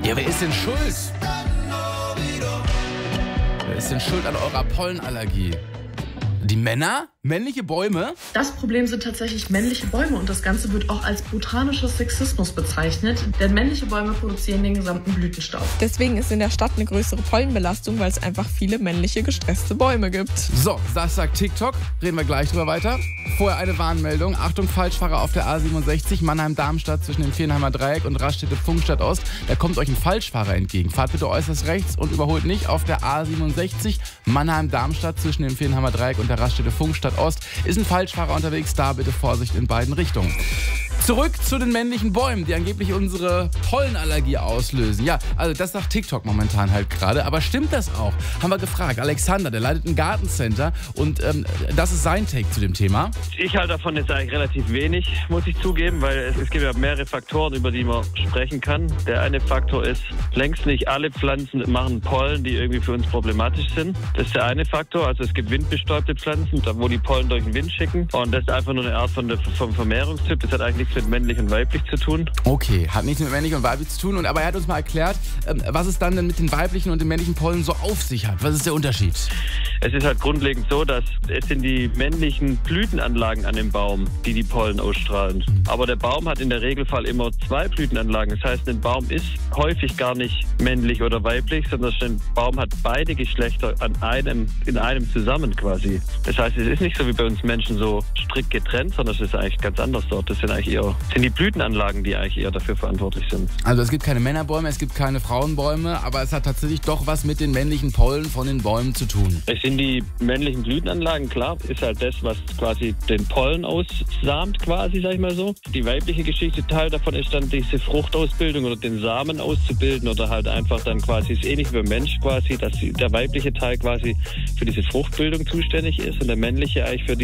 Ja, wer ist denn schuld? Wer ist denn schuld an eurer Pollenallergie? Die Männer? Männliche Bäume? Das Problem sind tatsächlich männliche Bäume und das Ganze wird auch als botanischer Sexismus bezeichnet, denn männliche Bäume produzieren den gesamten Blütenstaub. Deswegen ist in der Stadt eine größere Pollenbelastung, weil es einfach viele männliche gestresste Bäume gibt. So, das sagt TikTok. Reden wir gleich drüber weiter. Vorher eine Warnmeldung. Achtung, Falschfahrer auf der A67, Mannheim-Darmstadt zwischen dem Vierenheimer Dreieck und Raststätte-Funkstadt Ost. Da kommt euch ein Falschfahrer entgegen. Fahrt bitte äußerst rechts und überholt nicht auf der A67, Mannheim-Darmstadt zwischen dem Vierenheimer Dreieck und der Raststätte-Funkstadt Ost. Ist ein Falschfahrer unterwegs, da bitte Vorsicht in beiden Richtungen. Zurück zu den männlichen Bäumen, die angeblich unsere Pollenallergie auslösen. Ja, also das sagt TikTok momentan halt gerade. Aber stimmt das auch? Haben wir gefragt. Alexander, der leitet ein Gartencenter und das ist sein Take zu dem Thema. Ich halte davon jetzt eigentlich relativ wenig, muss ich zugeben, weil es gibt ja mehrere Faktoren, über die man sprechen kann. Der eine Faktor ist, längst nicht alle Pflanzen machen Pollen, die irgendwie für uns problematisch sind. Das ist der eine Faktor. Also es gibt windbestäubte Pflanzen, wo die Pollen durch den Wind schicken. Und das ist einfach nur eine Art vom Vermehrungstyp. Das hat eigentlich nichts mit männlich und weiblich zu tun. Okay, hat nichts mit männlich und weiblich zu tun. Aber er hat uns mal erklärt, was es dann denn mit den weiblichen und den männlichen Pollen so auf sich hat. Was ist der Unterschied? Es ist halt grundlegend so, dass es sind die männlichen Blütenanlagen an dem Baum, die Pollen ausstrahlen. Aber der Baum hat in der Regelfall immer 2 Blütenanlagen. Das heißt, ein Baum ist häufig gar nicht männlich oder weiblich, sondern ein Baum hat beide Geschlechter in einem zusammen quasi. Das heißt, es ist nicht so wie bei uns Menschen so strikt getrennt, sondern es ist eigentlich ganz anders dort. Das sind eigentlich sind die Blütenanlagen, die eigentlich eher dafür verantwortlich sind. Also es gibt keine Männerbäume, es gibt keine Frauenbäume, aber es hat tatsächlich doch was mit den männlichen Pollen von den Bäumen zu tun. Es sind die männlichen Blütenanlagen, klar, ist halt das, was quasi den Pollen aussamt quasi, sag ich mal so. Die weibliche Geschichte, Teil davon ist dann diese Fruchtausbildung oder den Samen auszubilden oder halt einfach dann quasi, ist ähnlich wie beim Mensch quasi, dass der weibliche Teil quasi für diese Fruchtbildung zuständig ist und der männliche eigentlich für die